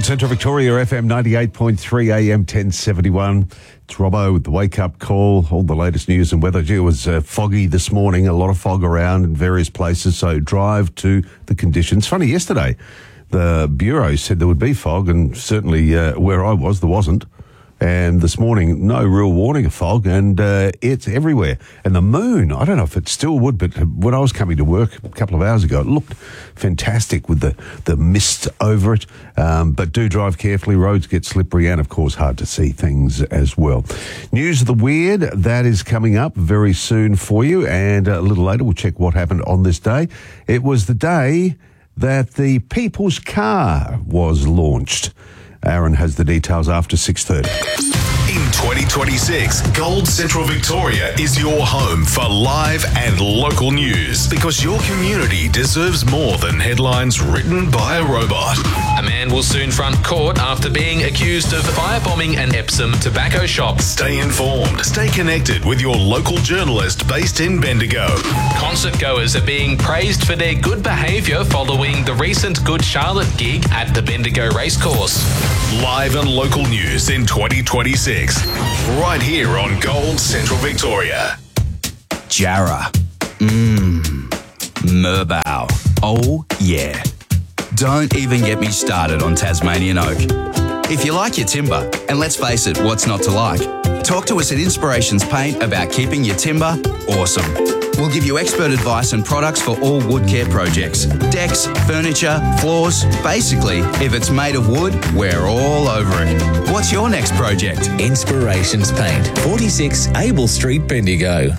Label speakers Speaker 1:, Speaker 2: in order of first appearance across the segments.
Speaker 1: Central Victoria, FM 98.3 AM 1071. It's Robbo with the wake-up call. All the latest news and weather. It was foggy this morning, a lot of fog around in various places, so drive to the conditions. Funny, yesterday the Bureau said there would be fog, and certainly where I was, there wasn't. And this morning, no real warning of fog, and it's everywhere. And the moon, I don't know if it still would, but when I was coming to work a couple of hours ago, it looked fantastic with the mist over it. But do drive carefully. Roads get slippery and, of course, hard to see things as well. News of the weird, that is coming up very soon for you. And a little later, we'll check what happened on this day. It was the day that the People's Car was launched. Aaron has the details after 6:30.
Speaker 2: In 2026, Gold Central Victoria is your home for live and local news, because your community deserves more than headlines written by a robot.
Speaker 3: A man will soon front court after being accused of firebombing an Epsom tobacco shop.
Speaker 2: Stay informed. Stay connected with your local journalist based in Bendigo.
Speaker 3: Concert goers are being praised for their good behaviour following the recent Good Charlotte gig at the Bendigo Racecourse.
Speaker 2: Live and local news in 2026. Right here on Gold Central Victoria.
Speaker 4: Jarrah. Merbau. Oh, yeah. Don't even get me started on Tasmanian oak. If you like your timber, and let's face it, what's not to like? Talk to us at Inspirations Paint about keeping your timber awesome. We'll give you expert advice and products for all wood care projects. Decks, furniture, floors. Basically, if it's made of wood, we're all over it. What's your next project?
Speaker 5: Inspirations Paint, 46 Abel Street, Bendigo.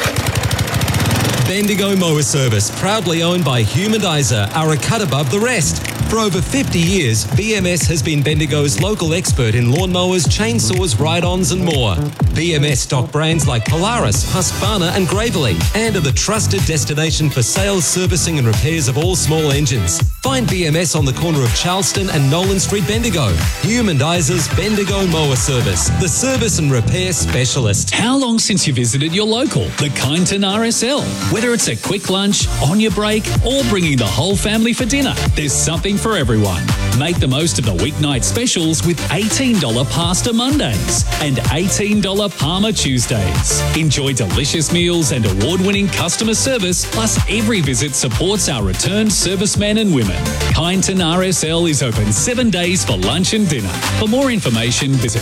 Speaker 6: Bendigo Mower Service, proudly owned by Humanizer, are a cut above the rest. For over 50 years, BMS has been Bendigo's local expert in lawnmowers, chainsaws, ride-ons and more. BMS stock brands like Polaris, Husqvarna and Gravely, and are the trusted destination for sales, servicing and repairs of all small engines. Find BMS on the corner of Charleston and Nolan Street, Bendigo. Humandizer's Bendigo Mower Service, the service and repair specialist.
Speaker 7: How long since you visited your local, the Kyneton RSL? Whether it's a quick lunch, on your break, or bringing the whole family for dinner, there's something for everyone. Make the most of the weeknight specials with $18 Pasta Mondays and $18 Parma Tuesdays. Enjoy delicious meals and award-winning customer service, plus every visit supports our returned servicemen and women. Kyneton RSL is open 7 days for lunch and dinner. For more information, visit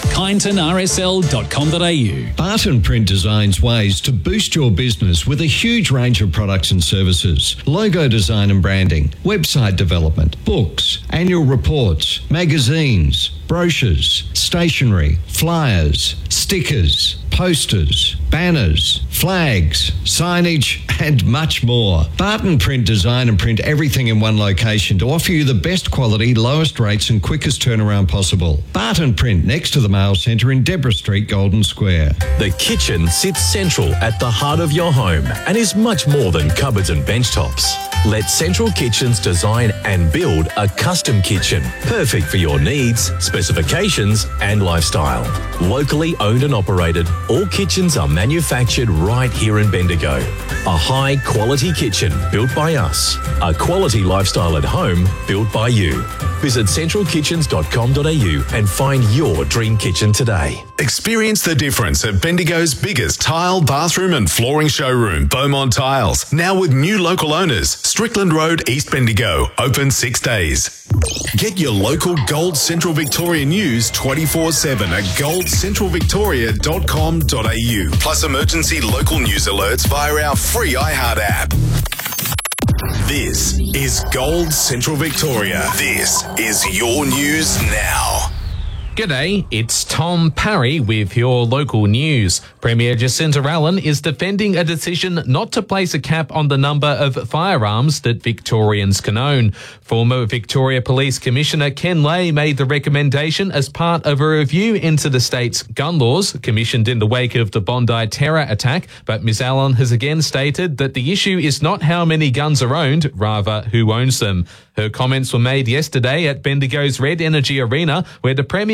Speaker 7: kynetonrsl.com.au.
Speaker 8: Barton Print designs ways to boost your business with a huge range of products and services. Logo design and branding, website development, books, annual reports, magazines, brochures, stationery, flyers, stickers, posters, banners, flags, signage, and much more. Barton Print design and print everything in one location to offer you the best quality, lowest rates and quickest turnaround possible. Barton Print, next to the Mail Centre in Deborah Street, Golden Square.
Speaker 9: The kitchen sits central at the heart of your home and is much more than cupboards and bench tops. Let Central Kitchens design and build a custom kitchen, perfect for your needs, specifications and lifestyle. Locally owned and operated, all kitchens are manufactured right here in Bendigo. A high quality kitchen built by us. A quality lifestyle at home built by you. Visit centralkitchens.com.au and find your dream kitchen today.
Speaker 2: Experience the difference at Bendigo's biggest tile, bathroom and flooring showroom, Beaumont Tiles. Now with new local owners, Strickland Road, East Bendigo, open 6 days. Get your local Gold Central Victoria news 24/7 at goldcentralvictoria.com.au. Plus emergency local news alerts via our free iHeart app. This is Gold Central Victoria. This is your news now.
Speaker 3: G'day, it's Tom Parry with your local news. Premier Jacinta Allen is defending a decision not to place a cap on the number of firearms that Victorians can own. Former Victoria Police Commissioner Ken Lay made the recommendation as part of a review into the state's gun laws, commissioned in the wake of the Bondi terror attack, but Ms Allen has again stated that the issue is not how many guns are owned, rather who owns them. Her comments were made yesterday at Bendigo's Red Energy Arena, where the Premier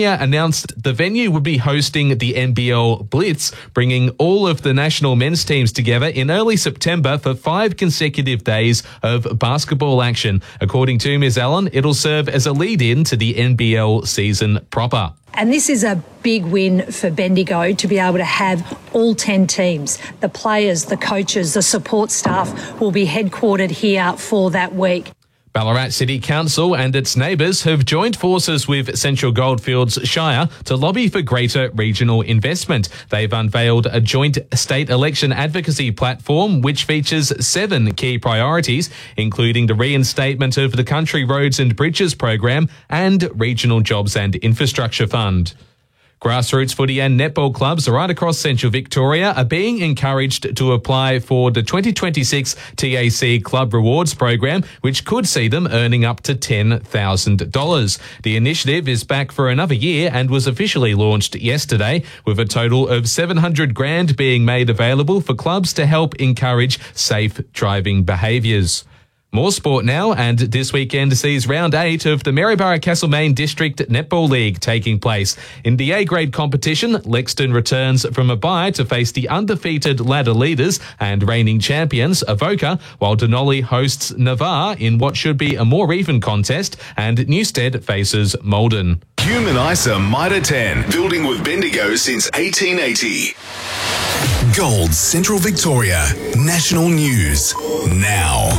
Speaker 3: Victoria announced the venue would be hosting the NBL Blitz, bringing all of the national men's teams together in early September for 5 consecutive days of basketball action. According to Ms. Allen, it'll serve as a lead-in to the NBL season proper.
Speaker 10: And this is a big win for Bendigo to be able to have all 10 teams. The players, the coaches, the support staff will be headquartered here for that week.
Speaker 3: Ballarat City Council and its neighbours have joined forces with Central Goldfields Shire to lobby for greater regional investment. They've unveiled a joint state election advocacy platform which features 7 key priorities, including the reinstatement of the Country Roads and Bridges program and Regional Jobs and Infrastructure Fund. Grassroots footy and netball clubs right across Central Victoria are being encouraged to apply for the 2026 TAC Club Rewards program, which could see them earning up to $10,000. The initiative is back for another year and was officially launched yesterday, with a total of $700,000 being made available for clubs to help encourage safe driving behaviours. More sport now, and this weekend sees round 8 of the Maryborough Castlemaine District Netball League taking place. In the A-grade competition, Lexton returns from a bye to face the undefeated ladder leaders and reigning champions, Avoca, while Denali hosts Navarre in what should be a more even contest, and Newstead faces Malden.
Speaker 2: Human ISA Mitre 10, building with Bendigo since 1880. Gold Central Victoria, national news now.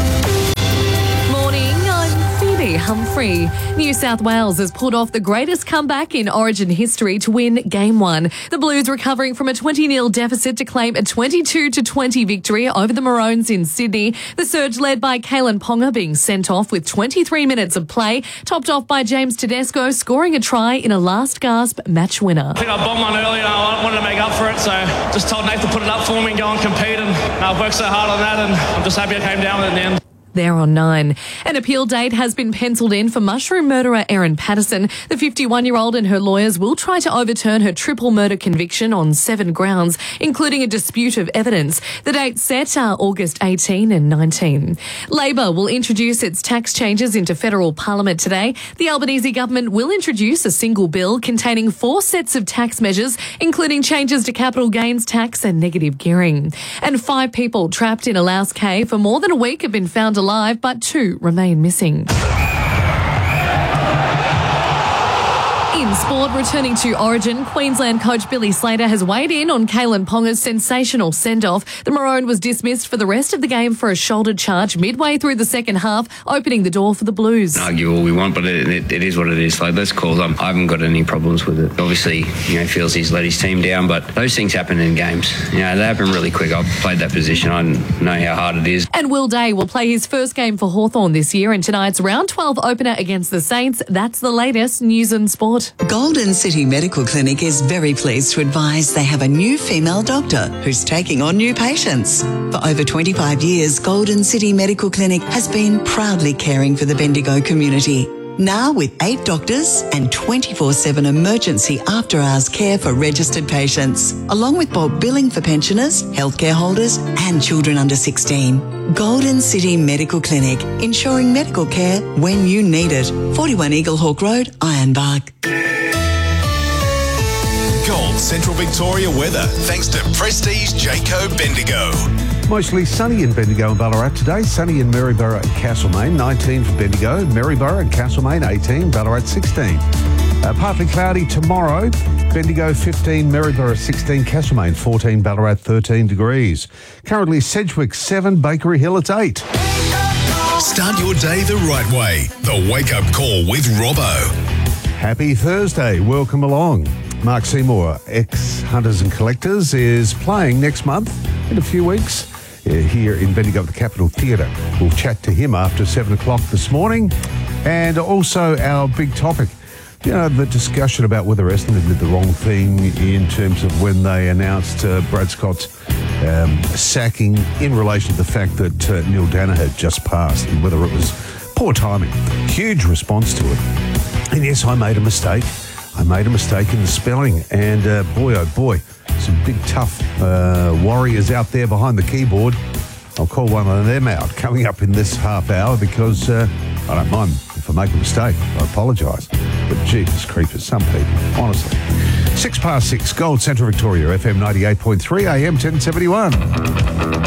Speaker 11: Humphrey. New South Wales has pulled off the greatest comeback in Origin history to win Game 1. The Blues recovering from a 20-0 deficit to claim a 22-20 victory over the Maroons in Sydney. The surge led by Kalen Ponga being sent off with 23 minutes of play, topped off by James Tedesco scoring a try in a last-gasp match winner.
Speaker 12: I think I bombed one earlier and I wanted to make up for it, so just told Nathan to put it up for me and go and compete, and I've worked so hard on that and I'm just happy I came down with it in the end.
Speaker 11: There on 9. An appeal date has been penciled in for mushroom murderer Erin Patterson. The 51-year-old and her lawyers will try to overturn her triple murder conviction on 7 grounds, including a dispute of evidence. The dates set are August 18 and 19. Labor will introduce its tax changes into federal parliament today. The Albanese government will introduce a single bill containing 4 sets of tax measures, including changes to capital gains tax and negative gearing. And 5 people trapped in a Laos cave for more than a week have been found alive, but 2 remain missing. In sport, returning to Origin, Queensland coach Billy Slater has weighed in on Kalen Ponga's sensational send-off. The Maroon was dismissed for the rest of the game for a shoulder charge midway through the second half, opening the door for the Blues.
Speaker 13: Argue all we want, but it is what it is. Like, those calls, I haven't got any problems with it. Obviously, feels he's let his team down, but those things happen in games. They happen really quick. I've played that position. I know how hard it is.
Speaker 11: And Will Day will play his first game for Hawthorn this year in tonight's round 12 opener against the Saints. That's the latest news and sport.
Speaker 14: Golden City Medical Clinic is very pleased to advise they have a new female doctor who's taking on new patients. For over 25 years, Golden City Medical Clinic has been proudly caring for the Bendigo community. Now with 8 doctors and 24/7 emergency after-hours care for registered patients, along with bulk billing for pensioners, healthcare holders and children under 16. Golden City Medical Clinic, ensuring medical care when you need it. 41 Eaglehawk Road, Ironbark.
Speaker 2: Gold Central Victoria weather, thanks to Prestige Jayco Bendigo.
Speaker 1: Mostly sunny in Bendigo and Ballarat today. Sunny in Maryborough and Castlemaine, 19 for Bendigo. Maryborough and Castlemaine, 18. Ballarat, 16. Partly cloudy tomorrow. Bendigo, 15. Maryborough, 16. Castlemaine, 14. Ballarat, 13 degrees. Currently Sedgwick, 7. Bakery Hill, it's 8.
Speaker 2: Start your day the right way. The Wake Up Call with Robbo.
Speaker 1: Happy Thursday. Welcome along. Mark Seymour, ex-Hunters and Collectors, is playing next month in a few weeks here in Bendigo at the Capitol Theatre. We'll chat to him after 7 o'clock this morning. And also our big topic, the discussion about whether Essendon did the wrong thing in terms of when they announced Brad Scott's sacking in relation to the fact that Neil Dana had just passed and whether it was poor timing. Huge response to it. And yes, I made a mistake. I made a mistake in the spelling, and boy, oh boy, some big tough warriors out there behind the keyboard. I'll call one of them out coming up in this half hour because I don't mind if I make a mistake. I apologise. But Jesus creepers, some people, honestly. 6 past 6, Gold Central Victoria, FM 98.3, AM 1071.